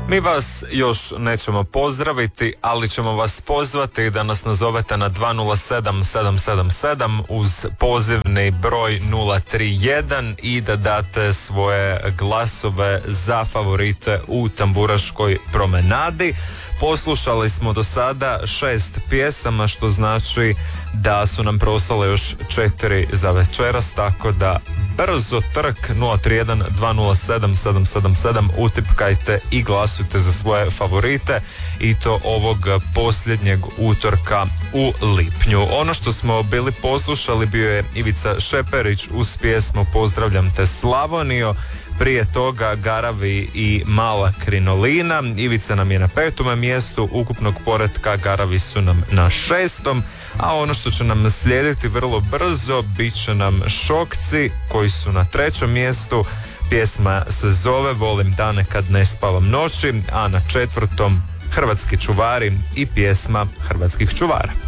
Mi vas još nećemo pozdraviti, ali ćemo vas pozvati da nas nazovete na 207777 uz pozivni broj 031 i da date svoje glasove za favorite u Tamburaškoj promenadi. Poslušali smo do sada 6 pjesama, što znači da su nam preostale još 4 za večeras, tako da brzo trk 031 207 777 utipkajte i glasujte za svoje favorite, i to ovog posljednjeg utorka u lipnju. Ono što smo bili poslušali bio je Ivica Šeperić uz pjesmu Pozdravljam te Slavonijo. Prije toga Garavi i Mala Krinolina. Ivica nam je na 5. mjestu ukupnog poretka, Garavi su nam na 6. A ono što će nam slijediti vrlo brzo bit će nam Šokci koji su na 3. mjestu. Pjesma se zove Volim dane kad ne spavam noći, a na 4. Hrvatski čuvari i pjesma Hrvatskih čuvara.